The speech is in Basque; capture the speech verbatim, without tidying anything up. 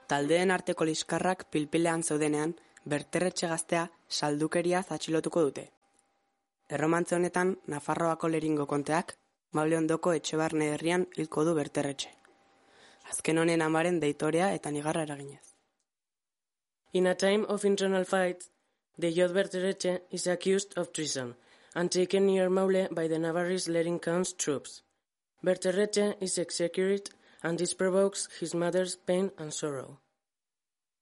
Taldeen arteko liskarrak pilpilean zeudenean, Berterretxe gaztea saldukeriaz atxilotuko dute. Erromantze honetan, Nafarroako Leringo konteak, Maule ondoko Etxebarne herrian hilko du Berterretxe. Azken honen amaren deitorea eta nigarra eraginez. In a time of internal fights, the Jod Berterretxe is accused of treason and taken near Maule by the Navarrese Lering Khan's troops. Berterretxe is executed and this provokes his mother's pain and sorrow.